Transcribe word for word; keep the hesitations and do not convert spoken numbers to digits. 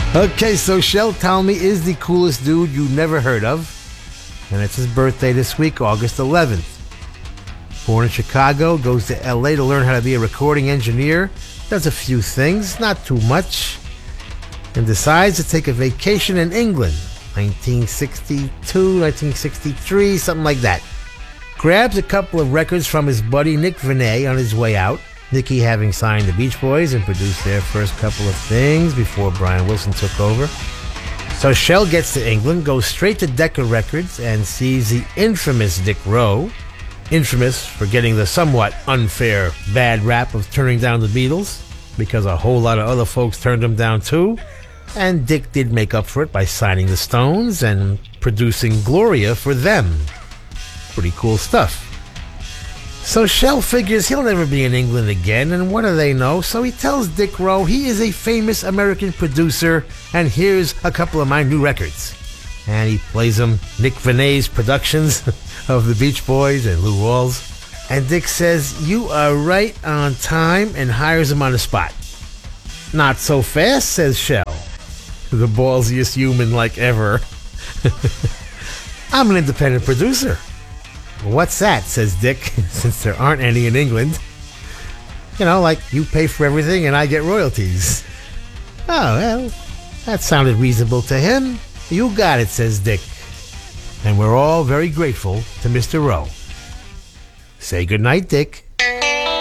Okay, so Shel Talmy is the coolest dude you never heard of. And it's his birthday this week, August eleventh. Born in Chicago, goes to L A to learn how to be a recording engineer. Does a few things, not too much. And decides to take a vacation in England. nineteen sixty-two, nineteen sixty-three, something like that. Grabs a couple of records from his buddy Nick Venet on his way out. Nicky having signed the Beach Boys and produced their first couple of things before Brian Wilson took over. So Shel gets to England, goes straight to Decca Records, and sees the infamous Dick Rowe. Infamous for getting the somewhat unfair bad rap of turning down the Beatles, because a whole lot of other folks turned them down too. And Dick did make up for it by signing the Stones and producing Gloria for them. Pretty cool stuff. So Shel figures he'll never be in England again, and what do they know? So he tells Dick Rowe he is a famous American producer, and here's a couple of my new records. And he plays him Nick Venet's productions of the Beach Boys and Lou Rawls. And Dick says, "You are right on time," and hires him on the spot. "Not so fast," says Shel, the ballsiest human like ever. "I'm an independent producer." "What's that?" says Dick, since there aren't any in England. "You know, like you pay for everything and I get royalties." "Oh, well, that sounded reasonable to him." "You got it," says Dick. And we're all very grateful to Mister Rowe. Say goodnight, Dick.